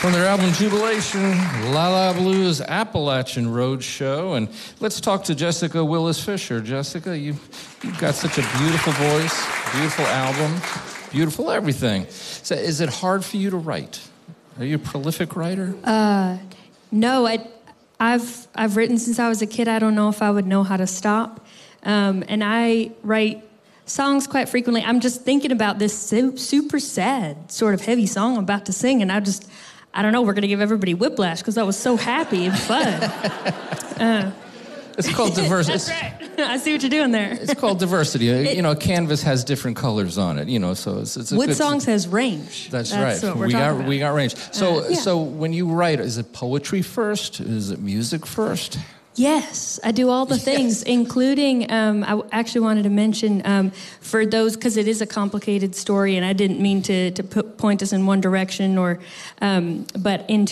From their album Jubilation, La La Blues Appalachian Road Show. And let's talk to Jessica Willis Fisher. Jessica, you've got such a beautiful voice, beautiful album, beautiful everything. So is it hard for you to write? Are you a prolific writer? No, I've written since I was a kid. I don't know if I would know how to stop. And I write songs quite frequently. I'm just thinking about this super sad, sort of heavy song I'm about to sing, and I don't know, we're going to give everybody whiplash because I was so happy and fun. It's called diversity. That's right. I see what you're doing there. It's called diversity. A canvas has different colors on it, so it's a Wood good... Songs has range. That's right. What we're talking about. We got range. So when you write, is it poetry first? Is it music first? Yes, I do all the things, including, I actually wanted to mention, for those, because it is a complicated story, and I didn't mean to point us in one direction, but in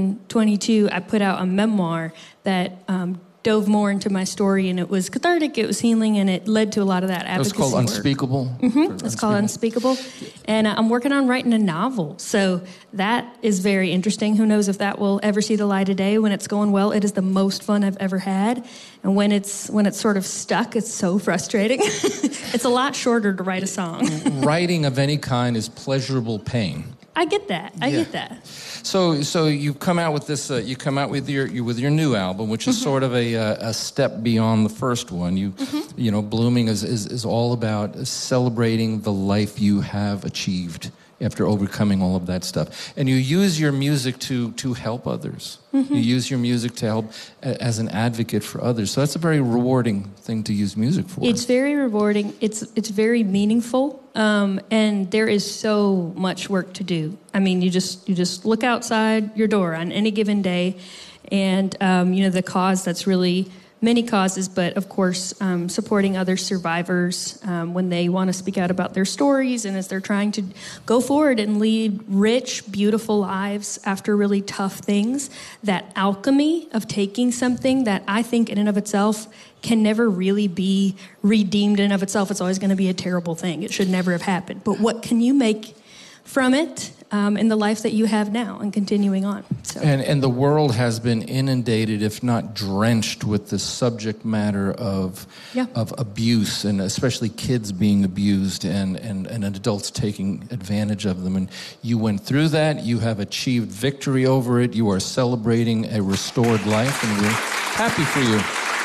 2022, I put out a memoir that dove more into my story, and it was cathartic, it was healing, and it led to a lot of that advocacy It's called work. Unspeakable? Mm-hmm. It's called Unspeakable. And I'm working on writing a novel, so that is very interesting. Who knows if that will ever see the light of day. When it's going well, it is the most fun I've ever had. And when it's sort of stuck, it's so frustrating. It's a lot shorter to write a song. Writing of any kind is pleasurable pain. I get that. I get that. So you come out with this. You come out with your new album, which is sort of a step beyond the first one. Blooming is all about celebrating the life you have achieved after overcoming all of that stuff. And you use your music to help others. You use your music to help as an advocate for others. So that's a very rewarding thing to use music for. It's very rewarding. It's very meaningful. And there is so much work to do. I mean, you just look outside your door on any given day, and the cause that's really many causes, but of course supporting other survivors when they want to speak out about their stories, and as they're trying to go forward and lead rich, beautiful lives after really tough things. That alchemy of taking something that I think in and of itself can never really be redeemed in and of itself. It's always going to be a terrible thing. It should never have happened. But what can you make from it in the life that you have now and continuing on? So. And the world has been inundated, if not drenched, with the subject matter of abuse, and especially kids being abused and adults taking advantage of them. And you went through that. You have achieved victory over it. You are celebrating a restored life, and we're happy for you.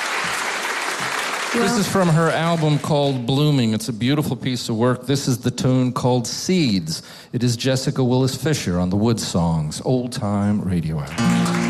This is from her album called Blooming. It's a beautiful piece of work. This is the tune called Seeds. It is Jessica Willis Fisher on the Wood Songs Old Time Radio Hour.